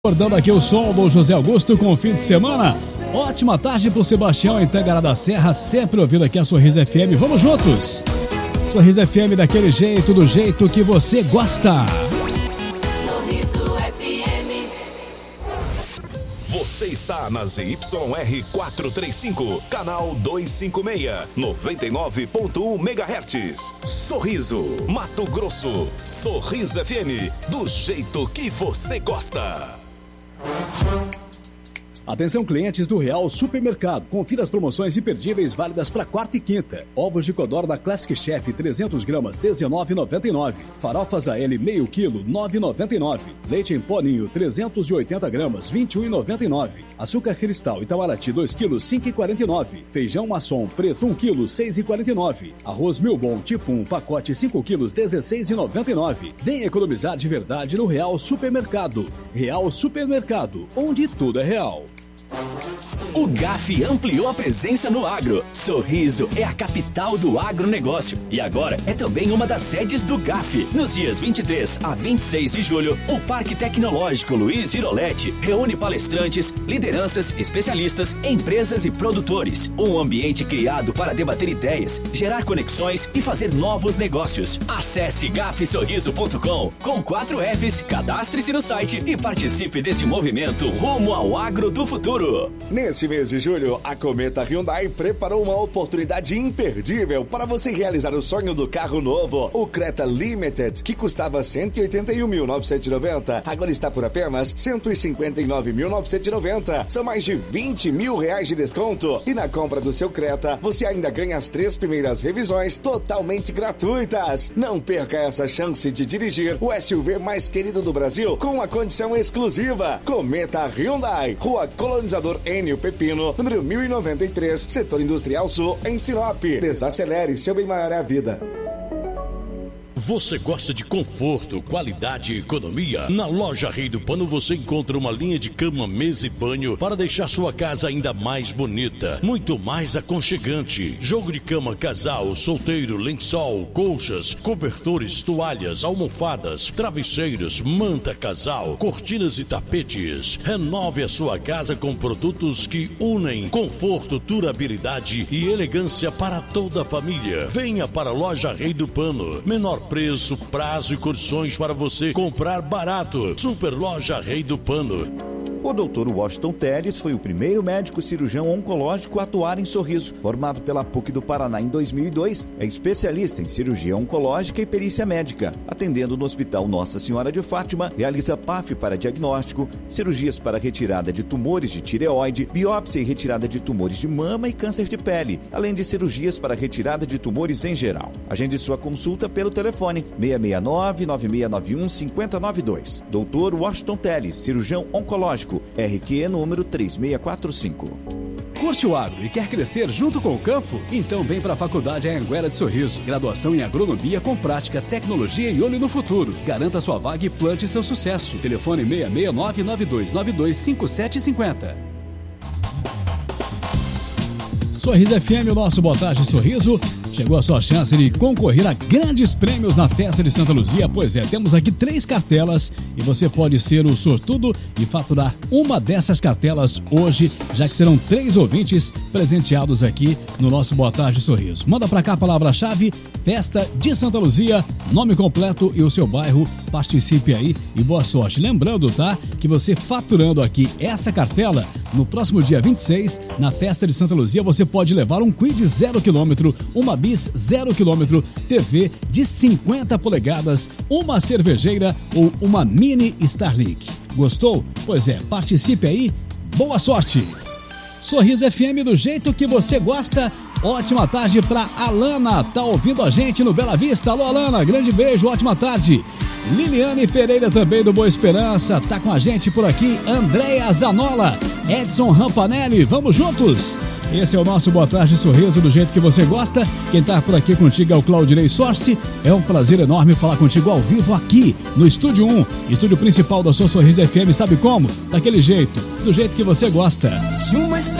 Acordando aqui o som do José Augusto com o fim de semana. Ótima tarde pro Sebastião em Tangará da Serra, sempre ouvindo aqui a Sorriso FM. Vamos juntos! Sorriso FM daquele jeito, do jeito que você gosta. Sorriso FM. Você está na ZYR 435, canal 256, 99.1 MHz. Sorriso, Mato Grosso. Sorriso FM, do jeito que você gosta. Atenção, clientes do Real Supermercado. Confira as promoções imperdíveis válidas para quarta e quinta. Ovos de codorna Classic Chef 300 gramas, R$19,99. Farofas AL meio quilo, R$9,99. Leite em pó ninho 380 gramas, R$21,99. Açúcar cristal Itamaraty 2 quilos, R$5,49. Feijão maçom preto 1 quilo, R$6,49. Arroz Milbon tipo 1, pacote 5 quilos, R$16,99. Vem economizar de verdade no Real Supermercado. Real Supermercado, onde tudo é real. O GAF ampliou a presença no agro. Sorriso é a capital do agronegócio e agora é também uma das sedes do GAF. Nos dias 23 a 26 de julho, o Parque Tecnológico Luiz Giroletti reúne palestrantes, lideranças, especialistas, empresas e produtores. Um ambiente criado para debater ideias, gerar conexões e fazer novos negócios. Acesse gafsorriso.com com 4 Fs, cadastre-se no site e participe desse movimento rumo ao agro do futuro. Neste mês de julho, a Cometa Hyundai preparou uma oportunidade imperdível para você realizar o sonho do carro novo. O Creta Limited, que custava R$181.990, agora está por apenas R$159.990. São mais de R$20 mil de desconto. E na compra do seu Creta, você ainda ganha as 3 primeiras revisões totalmente gratuitas. Não perca essa chance de dirigir o SUV mais querido do Brasil com uma condição exclusiva. Cometa Hyundai, Rua Colonizador Enio Pepino, número 1093, Setor Industrial Sul, em Sinop. Desacelere, seu bem maior é a vida. Você gosta de conforto, qualidade e economia? Na loja Rei do Pano você encontra uma linha de cama, mesa e banho para deixar sua casa ainda mais bonita, muito mais aconchegante. Jogo de cama casal, solteiro, lençol, colchas, cobertores, toalhas, almofadas, travesseiros, manta casal, cortinas e tapetes. Renove a sua casa com produtos que unem conforto, durabilidade e elegância para toda a família. Venha para a loja Rei do Pano. Menor preço, prazo e condições para você comprar barato. Super Loja Rei do Pano. O Dr. Washington Telles foi o primeiro médico cirurgião oncológico a atuar em Sorriso. Formado pela PUC do Paraná em 2002, é especialista em cirurgia oncológica e perícia médica. Atendendo no Hospital Nossa Senhora de Fátima, realiza PAF para diagnóstico, cirurgias para retirada de tumores de tireoide, biópsia e retirada de tumores de mama e câncer de pele, além de cirurgias para retirada de tumores em geral. Agende sua consulta pelo telefone 669-9691-5092. Dr. Washington Telles, cirurgião oncológico. RQE número 3645. Curte o agro e quer crescer junto com o campo? Então vem para a Faculdade Anhanguera de Sorriso. Graduação em agronomia com prática, tecnologia e olho no futuro. Garanta sua vaga e plante seu sucesso. Telefone 669-9292-5750. Sorriso FM, o nosso Boa Tarde Sorriso. Chegou a sua chance de concorrer a grandes prêmios na festa de Santa Luzia. Pois é, temos aqui 3 cartelas e você pode ser o sortudo e faturar uma dessas cartelas hoje, já que serão 3 ouvintes presenteados aqui no nosso Boa Tarde Sorriso. Manda pra cá a palavra-chave, Festa de Santa Luzia, nome completo e o seu bairro. Participe aí e boa sorte. Lembrando, tá, que você faturando aqui essa cartela, no próximo dia 26, na Festa de Santa Luzia, você pode levar um Kwid 0 km, uma Bis 0 km, TV de 50 polegadas, uma cervejeira ou uma mini Starlink. Gostou? Pois é, participe aí, boa sorte! Sorriso FM do jeito que você gosta. Ótima tarde pra Alana, tá ouvindo a gente no Bela Vista. Alô Alana, grande beijo, ótima tarde. Liliane Pereira também do Boa Esperança, tá com a gente por aqui. Andréia Zanola, Edson Rampanelli, vamos juntos! Esse é o nosso Boa Tarde Sorriso do jeito que você gosta. Quem tá por aqui contigo é o Claudinei Sorce. É um prazer enorme falar contigo ao vivo aqui no Estúdio 1, estúdio principal da sua Sorriso FM. Sabe como? Daquele jeito, do jeito que você gosta. Se uma estrada